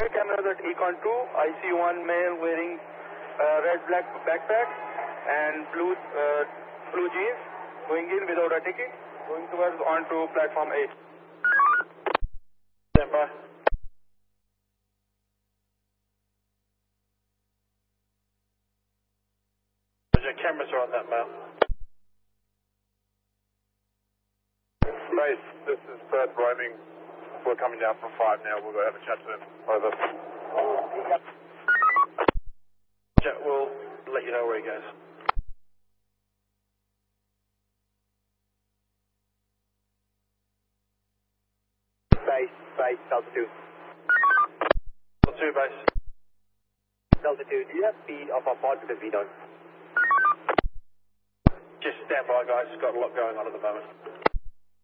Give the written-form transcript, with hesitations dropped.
Canada at Econ 2, I see one male wearing red black backpack and blue jeans going in without a ticket, going towards onto platform 8. Stand by. Your cameras are on that male. Base, this is third roaming. We're coming down from 5 now. We'll go have a chat to him. Over. We'll let you know where he goes. Base, Delta 2. Delta 2 base. Delta 2, do you have speed of our pod because we don't? Just stand by, guys. Got a lot going on at the moment.